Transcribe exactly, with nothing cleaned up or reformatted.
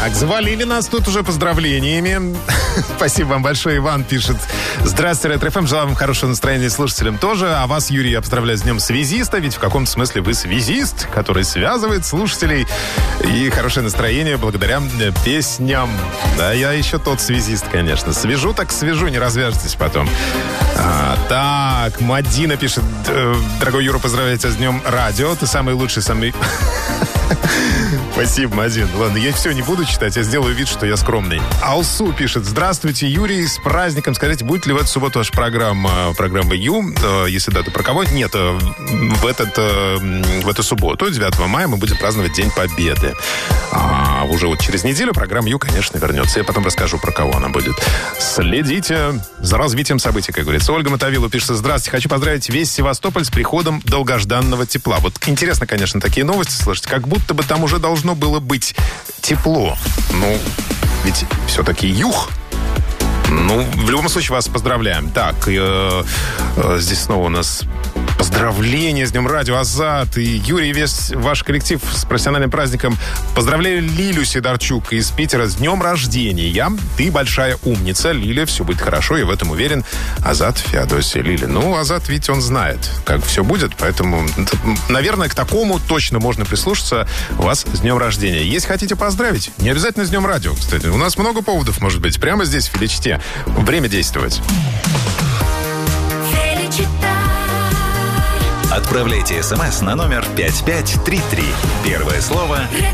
Так, завалили нас тут уже поздравлениями. Спасибо вам большое. Иван пишет: здравствуйте, Ретро-ФМ. Желаю вам хорошего настроения, слушателям тоже. А вас, Юрий, я поздравляю с Днем связиста. Ведь в каком-то смысле вы связист, который связывает слушателей. И хорошее настроение благодаря песням. Да, я еще тот связист, конечно. Свяжу так свяжу, не развяжетесь потом. А, так, Мадина пишет: дорогой Юра, поздравляю тебя с Днем радио. Ты самый лучший, самый... Спасибо, Мадин. Ладно, я все не буду читать, я сделаю вид, что я скромный. Алсу пишет: здравствуйте, Юрий, с праздником. Скажите, будет ли в эту субботу ваша программа, программа Ю? Если да, то про кого? Нет, в, этот, в эту субботу, девятого мая, мы будем праздновать День Победы. А уже вот через неделю программа Ю, конечно, вернется. Я потом расскажу, про кого она будет. Следите за развитием событий, как говорится. Ольга Мотовилова пишет: здравствуйте, хочу поздравить весь Севастополь с приходом долгожданного тепла. Вот интересно, конечно, такие новости слышать, как будто бы там уже должно было быть тепло. Ну, ведь все-таки юг. Ну, в любом случае, вас поздравляем. Так, э, э, здесь снова у нас поздравления с Днем радио. Азат и Юрий, весь ваш коллектив с профессиональным праздником. Поздравляю Лилю Сидорчук из Питера с Днем рождения. Ты большая умница, Лиля, все будет хорошо, я в этом уверен. Азат, Феодосия, Лиля. Ну, Азат, ведь он знает, как все будет, поэтому, наверное, к такому точно можно прислушаться. Вас с Днем рождения. Если хотите поздравить, не обязательно с Днем радио, кстати. У нас много поводов, может быть, прямо здесь, в Филичте. Время действовать. Отправляйте смс на номер пять пять три три. Первое слово